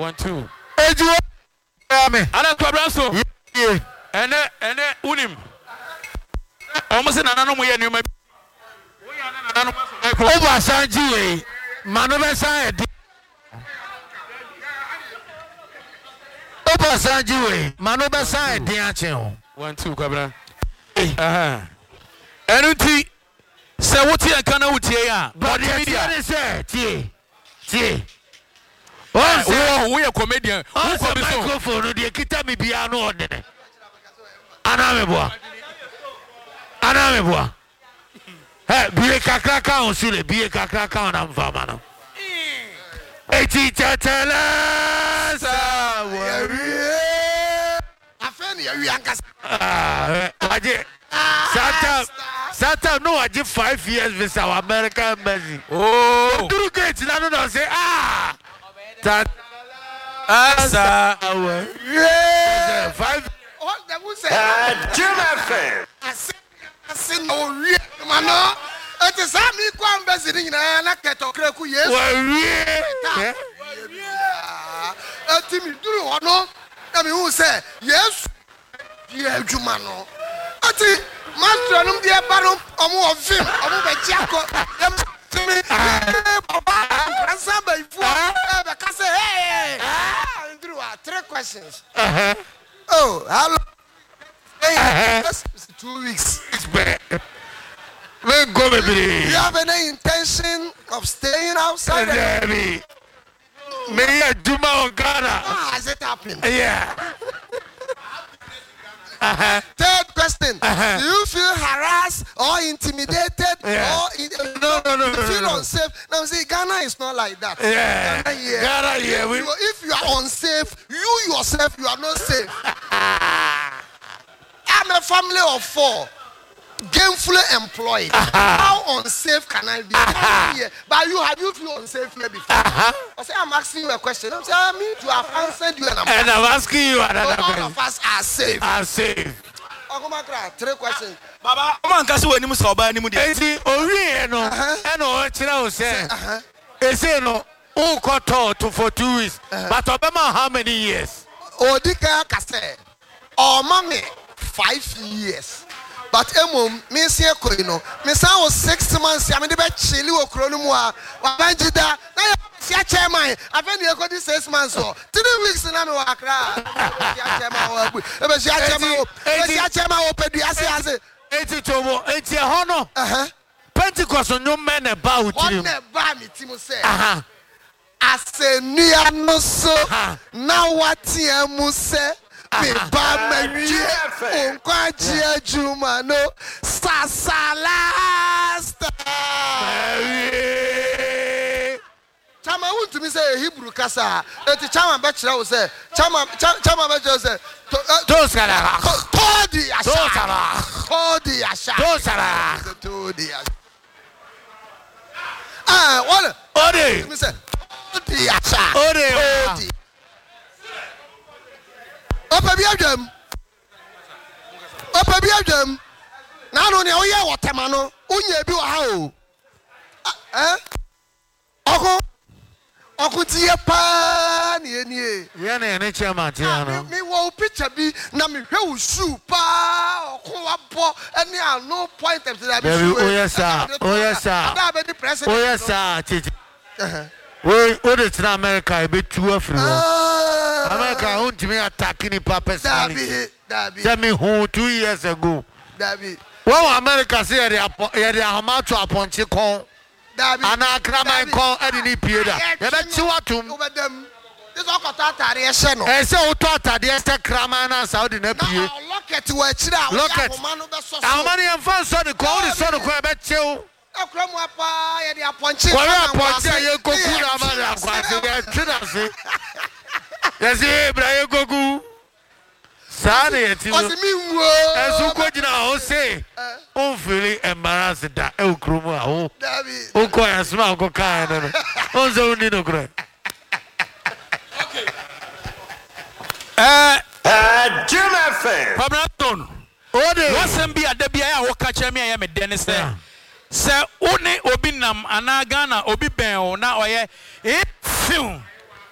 1 2 Eju me ana kwabranso ene unim almost na nanu mo ye ni o ma wo ya na nanu mo so over sanji we manu be san edi over sanji we manu be san edi a che ho 1 2 kwabran enuti se wuti enka na wuti ya but media say tie we a comedian who for microphone no dey kita me bia no odene ana me boa bie kakra ka on sile bie kakra ka on amfama no eti tetele sa we afeni ya wi ankas aje Sata no aje 5 years visa our American embassy through gate na no say that asa 5 all them who say Jim FM I no wi mano it is me kwa embassy ni na na ketokre ku Yesu ati mi duru hono na mi hu say Yesu di adwuma no ati master num di baro omo ofim omo be jiako Papa, Ansamba, if you hey, Andrew, 3 questions. Oh, how long? 2 weeks. We go, baby. Do you have any intention of staying outside? Me, Juma on Ghana. Has it happened? Yeah. Third question. Do you feel harassed or intimidated? Yeah. Or No. feel unsafe? Now, see, Ghana is not like that. Yeah. Ghana, yeah. If you are unsafe, you yourself, you are not safe. I'm a family of 4. Gainfully employed. How unsafe can I be? But have you feel unsafe here before? I say I'm asking you a question. I'm saying me to have answered you and I'm asking you another question. All of us are safe. Are safe. 3 questions. Baba o man ka se wani mu sa oba ni mu de Enti owie no e no o kire o say ese no o koto to for 2 weeks but obema how many years Odika kase o mame 5 years. But emom me se ekoi no me san o 6 months ya me de be chili okro no mu a wa banjida na ya sia chairman afa ni ekodi 6 months o 3 weeks na me wa akra sia chairman o abu e be sia chairman o pedua ase enti tomo enti ho no Pentecost no men about you on ne ba mi ti mo se asenia no so na wati emu se me ba mawie onkwaji ajuma no sasalasta chama won't me say Hebrew kasa eti chama be kire wo say chama be kire say tosara todi asha what ode me say todi asha ode Opa bi adwam na no ne o ye wotema no unya bi wa ha o Oku tie pa ni enie. Ye na ene chairman tie no. Me wo picture bi na me hwe wo shoe pa oku abo ene ano point of that be shoe. Oh yes sir. That be the president. Oh yes sir. We the to America e be two afri wo. America won't me attacking the personality. Dabi. Tell me who 2 years ago. Dabi. Well America say they are to aponche kon. Ana kraman kon edini pie da. Ye be chi watum. This all got atare e hye no. E se o to atade e se kraman na Saudi na pie. Locket wa chira o ya homa no be so. Ahoma ne mfa so de ko de so de ko e be chew. Akra mu apa ye de aponche. Ko ya aponche ye koku na ma da kwase ye twida se. Ye se bra ye koku. Sane ye ti. O se mi wo. Esu ko gina o se. O feel embarrassed da e okromu a o. Dabi. O ko ya sma ko kan no. O zo ni no kro. Jim FM. Pabnaton. Ode. Wasem bi adabia ya woka chemi ya me den se one obi nam ana Ghana obi ben o na oye film